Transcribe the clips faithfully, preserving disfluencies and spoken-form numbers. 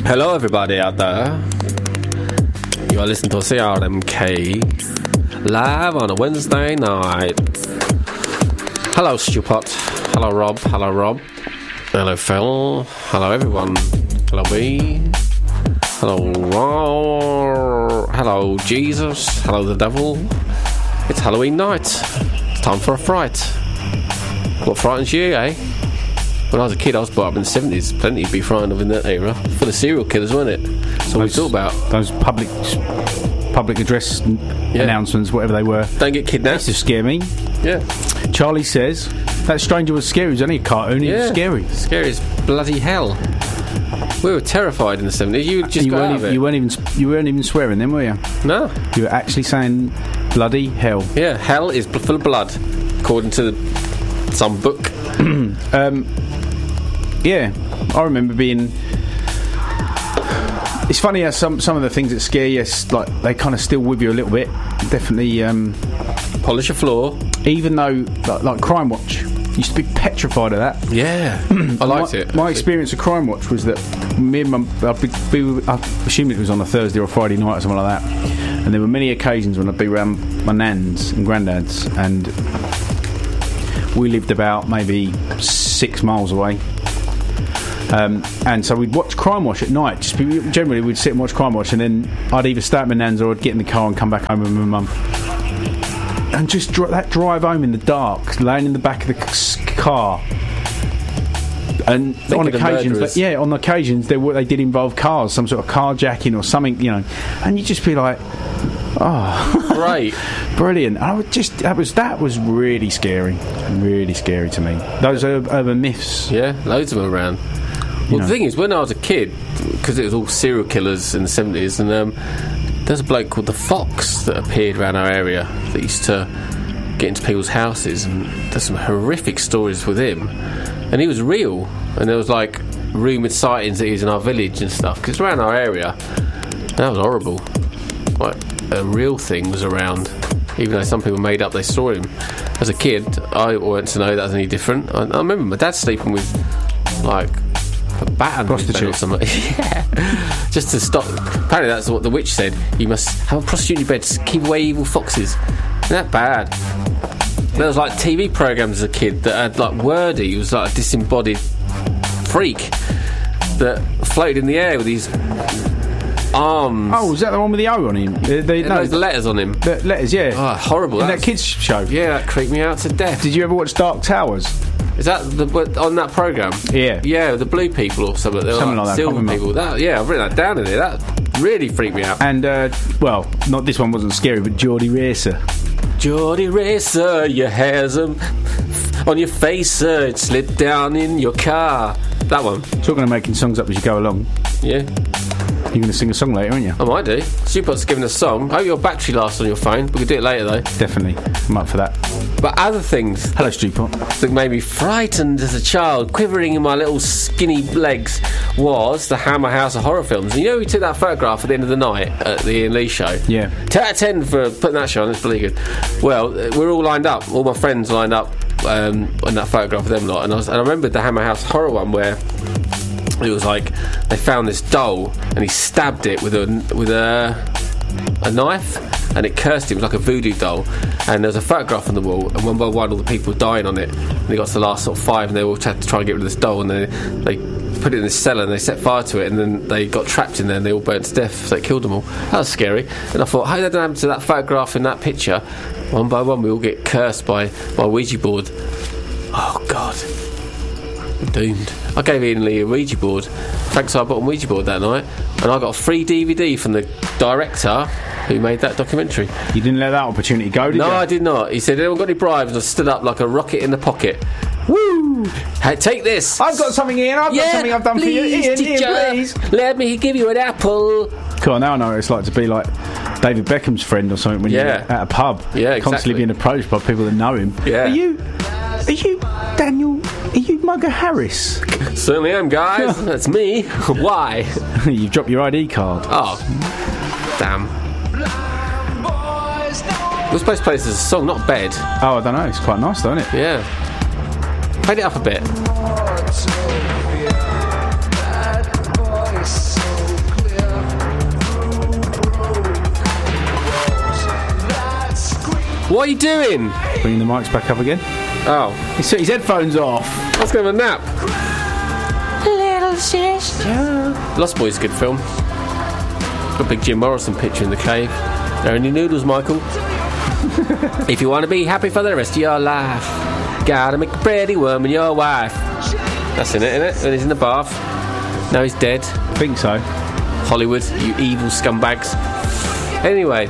Hello everybody out there. You are listening to C R M K live on a Wednesday night. Hello Stu Pot. Hello Rob. Hello Rob. Hello Phil. Hello everyone. Hello B. Hello Rob. Hello Jesus. Hello the devil. It's Halloween night. It's time for a fright. What frightens you, eh? When I was a kid, I was brought up in the seventies. Plenty to be frightened of in that era. Full of serial killers, wasn't it? That's what we talk about. Those public public address n- yeah. announcements, whatever they were. Don't get kidnapped. That used to scare me. Yeah. Charlie says, that stranger was scary. It was only a cartoon. Yeah. It was scary. Scary as bloody hell. We were terrified in the seventies. You just you got weren't out of even, it. You weren't, even, you weren't even swearing then, were you? No. You were actually saying bloody hell. Yeah, hell is full of blood, according to the, some book. um... Yeah, I remember being... It's funny how some, some of the things that scare you, like, they kind of still with you a little bit. Definitely... Um, Polish your floor. Even though, like, like Crime Watch, used to be petrified of that. Yeah, I liked my, it. My experience of Crime Watch was that me and my... I'd be, be, I assumed it was on a Thursday or a Friday night or something like that. And there were many occasions when I'd be around my nans and granddads, and we lived about maybe six miles away. Um, and so we'd watch Crime Watch at night. Just be, generally, we'd sit and watch Crime Watch, and then I'd either stay at my nan's or I'd get in the car and come back home with my mum. And just dr- that drive home in the dark, laying in the back of the c- car. And Thinking on occasions, but yeah, on occasions they were, they did involve cars, some sort of carjacking or something, you know. And you just be like, oh, right, brilliant. And I would just that was that was really scary, really scary to me. Those ur- urban myths. Yeah, loads of them around. Well, know. The thing is, when I was a kid, because it was all serial killers in the seventies, and um, there's a bloke called the Fox that appeared around our area that used to get into people's houses, and there's some horrific stories with him. And he was real, and there was like rumoured sightings that he was in our village and stuff, because around our area, that was horrible. Like, a real thing was around, even though some people made up they saw him. As a kid, I wanted to know that was any different. I, I remember my dad sleeping with, like, a bat under his bed or something. Yeah, just to stop. Apparently that's what the witch said. You must have a prostitute in your bed to keep away evil foxes. Isn't that bad? There was like T V programmes as a kid that had like Wordy, who was like a disembodied freak that floated in the air with these arms. Oh, was that the one with the O on him? The, the, no, the letters on him. The letters, yeah. Oh, horrible. In that that kids show. Yeah, that creeped me out to death. Did you ever watch Dark Towers? Is that the, on that programme? Yeah. Yeah, the blue people or something. They're something like, like that. Silver people. That, yeah, I've written that down in there. That really freaked me out. And, uh, well, not this one wasn't scary, but Geordie Racer. Geordie Racer, your hair's um, on your face, sir. It slipped down in your car. That one. Talking of making songs up as you go along. Yeah. You're going to sing a song later, aren't you? I might do. Stupot's giving a song. I hope your battery lasts on your phone. We could do it later, though. Definitely. I'm up for that. But other things... Hello, Stupot. ...that made me frightened as a child, quivering in my little skinny legs, was the Hammer House of Horror Films. And you know we took that photograph at the end of the night at the Ian Lee show? Yeah. ten out of ten for putting that show on. It's really good. Well, we're all lined up. All my friends lined up um, on that photograph of them lot. And I, was, and I remembered the Hammer House Horror one where... it was like they found this doll and he stabbed it with a with a a knife and it cursed him. It was like a voodoo doll, and there was a photograph on the wall, and one by one all the people were dying on it, and they got to the last sort of five and they all had to try and get rid of this doll, and they they put it in this cellar and they set fire to it, and then they got trapped in there and they all burnt to death, so it killed them all. That was scary. And I thought, how did that happen to that photograph in that picture? One by one we all get cursed by by Ouija board. Oh God, I'm doomed. I gave Ian Lee a Ouija board. Thanks, I bought a Ouija board that night, and I got a free D V D from the director who made that documentary. You didn't let that opportunity go, did no, you? No, I did not. He said, anyone got any bribes? And I stood up like a rocket in the pocket. Woo! Hey, take this. I've got something, Ian. I've yeah, got something I've done please, for you. Ian, teacher, Ian, please. Let me give you an apple. Cool, now I know what it's like to be like David Beckham's friend or something when yeah. you're at a pub. Yeah, exactly. Constantly being approached by people that know him. Yeah. Are you... Are you Daniel... Are you Mugger Harris? Certainly am, guys. That's me. Why? You've dropped your I D card. Oh, damn. We're supposed to play this as a song, not bed. Oh, I don't know. It's quite nice, though, isn't it? Yeah. Fade it up a bit. What are you doing? Bringing the mics back up again. Oh. He took his headphones off. I was going to have a nap. Little sister. Lost Boys is a good film. Got a big Jim Morrison picture in the cave. There are any noodles, Michael? If you want to be happy for the rest of your life, gotta make a pretty woman your wife. That's in it, isn't it? When he's in the bath. Now he's dead. I think so. Hollywood, you evil scumbags. Anyway,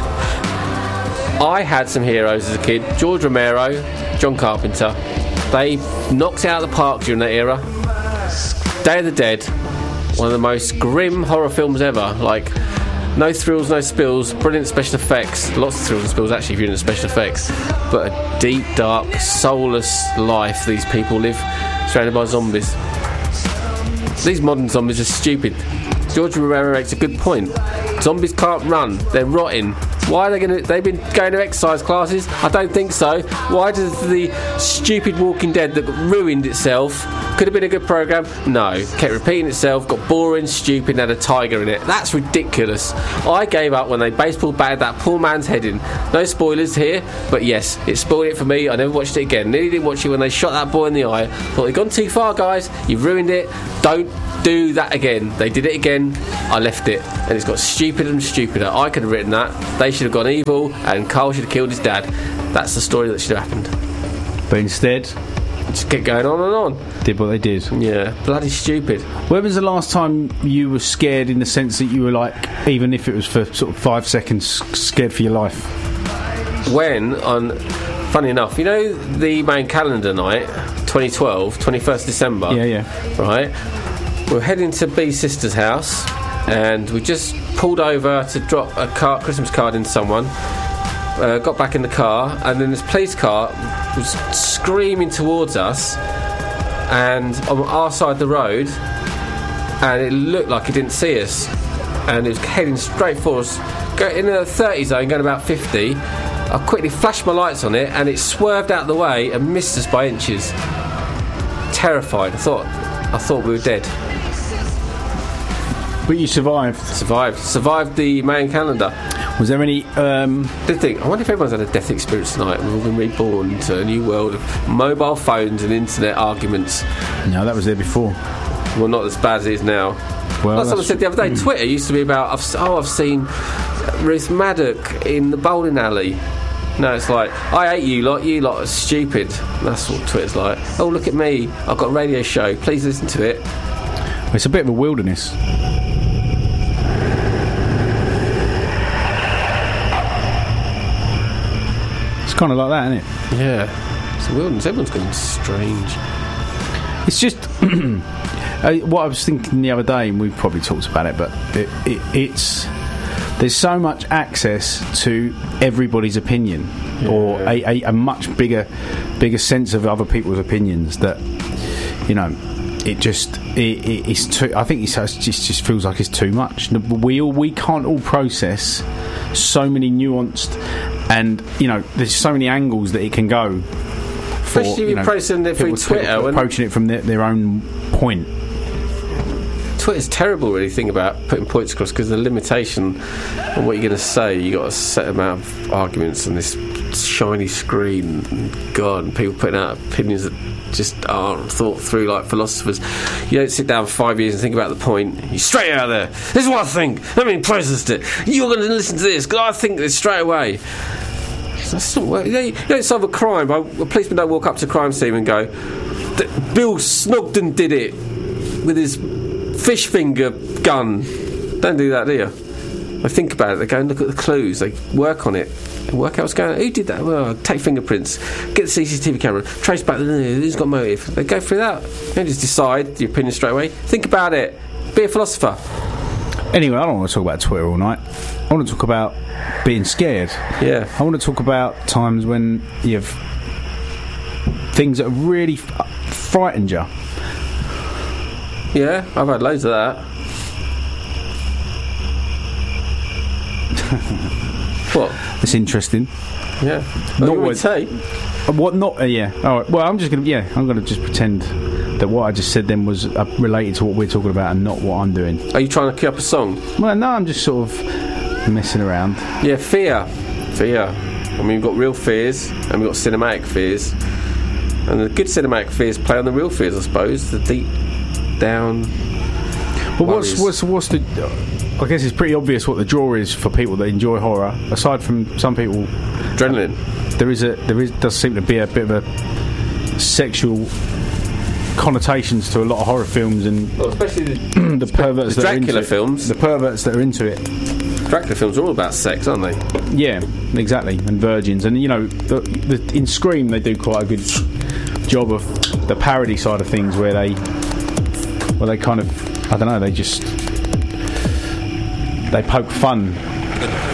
I had some heroes as a kid. George Romero, John Carpenter. They knocked it out of the park during that era. Day of the Dead, one of the most grim horror films ever. Like, no thrills, no spills, brilliant special effects. Lots of thrills and spills, actually, if you're into special effects. But a deep, dark, soulless life these people live, surrounded by zombies. These modern zombies are stupid. George Romero makes a good point. Zombies can't run, they're rotting. Why are they going to... They've been going to exercise classes? I don't think so. Why does the stupid Walking Dead that ruined itself... Could have been a good programme? No. Kept repeating itself, got boring, stupid, and had a tiger in it. That's ridiculous. I gave up when they baseball batted that poor man's head in. No spoilers here, but yes, it spoiled it for me. I never watched it again. Nearly didn't watch it when they shot that boy in the eye. Thought they'd gone too far, guys. You've ruined it. Don't do that again. They did it again. I left it. And it's got stupider and stupider. I could have written that. They should have gone evil, and Carl should have killed his dad. That's the story that should have happened. But instead... just kept going on and on. Did what they did. Yeah, bloody stupid. When was the last time you were scared in the sense that you were like, even if it was for sort of five seconds, scared for your life? When, on, funny enough, you know the main calendar night, twenty twelve, twenty-first December? Yeah, yeah. Right? We're heading to B's sister's house, and we just pulled over to drop a car, Christmas card into someone. Uh, got back in the car, and then this police car was screaming towards us, and on our side of the road, and it looked like it didn't see us, and it was heading straight for us, go in a thirty zone, going about fifty. I quickly flashed my lights on it, and it swerved out of the way and missed us by inches. Terrified. I thought, I thought we were dead. But you survived. Survived. Survived the main calendar. Was there any... Um... Did think, I wonder if everyone's had a death experience tonight. We've all been reborn into a new world of mobile phones and internet arguments. No, that was there before. Well, not as bad as it is now. Well, like someone said the other day, Twitter used to be about, I've, oh, I've seen Ruth Maddock in the bowling alley. No, it's like, I hate you lot, you lot are stupid. That's what Twitter's like. Oh, look at me, I've got a radio show, please listen to it. It's a bit of a wilderness. Kind of like that, isn't it? Yeah, it's a wilderness. Everyone's going strange. It's just what I was thinking the other day, and we've probably talked about it, but it, it, it's there's so much access to everybody's opinion, yeah. or a, a, a much bigger bigger sense of other people's opinions that, you know, it just it, it, it's too. I think it's, it just just feels like it's too much. We all we can't all process so many nuanced. And, you know, there's so many angles that it can go for, especially you know, processing it through Twitter, people approaching it from their, their own point. Twitter's terrible, really, thing about putting points across, because the limitation on what you're going to say, you got a set amount of arguments on this shiny screen. And God, and people putting out opinions that just aren't thought through like philosophers. You don't sit down for five years and think about the point. You straight out there. This is what I think. Let me process it. You're going to listen to this because I think this straight away. That's not work. You don't solve a crime. A policeman don't walk up to a crime scene and go, Bill Snogden did it with his fish finger gun. Don't do that, do you? They think about it. They go and look at the clues. They work on it. They work out what's going on. Who did that? Well, take fingerprints. Get the C C T V camera. Trace back the... Who's got motive? They go through that. They don't just decide the opinion straight away. Think about it. Be a philosopher. Anyway, I don't want to talk about Twitter all night. I want to talk about being scared. Yeah. I want to talk about times when you've... things that have really f- frightened you. Yeah, I've had loads of that. What? It's interesting. Yeah. Not what what say? What not? Uh, yeah. All right. Well, I'm just gonna. Yeah, I'm gonna just pretend that what I just said then was uh, related to what we're talking about and not what I'm doing. Are you trying to key up a song? Well, no. I'm just sort of messing around. Yeah. Fear. Fear. I mean, we've got real fears and we've got cinematic fears. And the good cinematic fears play on the real fears, I suppose. The deep down. But what's, what's what's the? I guess it's pretty obvious what the draw is for people that enjoy horror. Aside from some people, adrenaline. There is a there is does seem to be a bit of a sexual connotations to a lot of horror films, and well, especially the, the perverts the that are into Dracula it. films. The perverts that are into it. Dracula films are all about sex, aren't they? Yeah, exactly, and virgins, and you know, the, the, in Scream they do quite a good job of the parody side of things, where they, well, they kind of, I don't know, they just they poke fun